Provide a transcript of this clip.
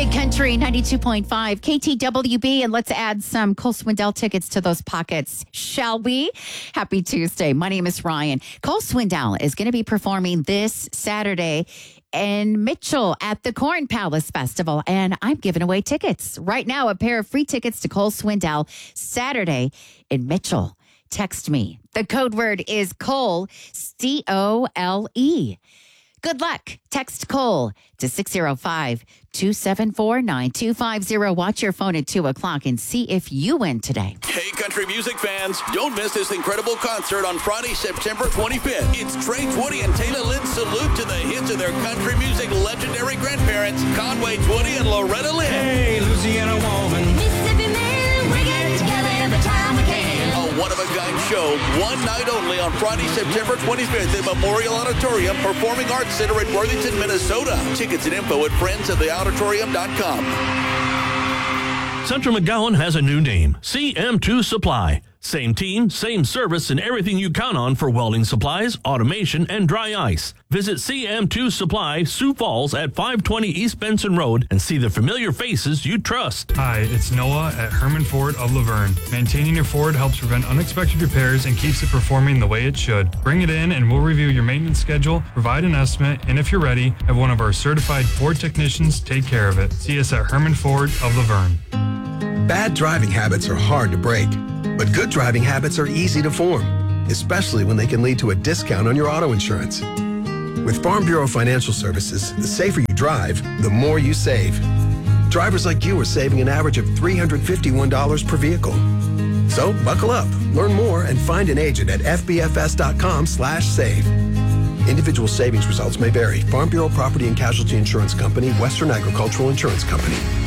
Big Country 92.5 KTWB, and let's add some Cole Swindell tickets to those pockets, shall we? Happy Tuesday. My name is Ryan. Cole Swindell is going to be performing this Saturday in Mitchell at the Corn Palace Festival, and I'm giving away tickets. Right now, a pair of free tickets to Cole Swindell Saturday in Mitchell. Text me. The code word is Cole, C-O-L-E. Good luck. Text Cole to 605-274-9250. Watch your phone at 2 o'clock and see if you win today. Hey, country music fans, don't miss this incredible concert on Friday, September 25th. It's Trey Twitty and Taylor Lynn's salute to the hits of their country music legendary grandparents, Conway Twitty and Loretta Lynn. Hey, Louisiana woman. Mississippi man, we get together every time we can. A one-of-a-kind show, one night only on Friday, September 25th at Memorial Auditorium, Performing Arts Center in Worthington, Minnesota. Tickets and info at friendsoftheauditorium.com. Central McGowan has a new name, CM2 Supply. Same team, same service, and everything you count on for welding supplies, automation, and dry ice. Visit CM2 Supply, Sioux Falls at 520 East Benson Road and see the familiar faces you trust. Hi, it's Noah at Herman Ford of Laverne. Maintaining your Ford helps prevent unexpected repairs and keeps it performing the way it should. Bring it in and we'll review your maintenance schedule, provide an estimate, and if you're ready, have one of our certified Ford technicians take care of it. See us at Herman Ford of Laverne. Bad driving habits are hard to break, but good driving habits are easy to form, especially when they can lead to a discount on your auto insurance. With Farm Bureau Financial Services, the safer you drive, the more you save. Drivers like you are saving an average of $351 per vehicle. So buckle up, learn more, and find an agent at fbfs.com/save. Individual savings results may vary. Farm Bureau Property and Casualty Insurance Company, Western Agricultural Insurance Company.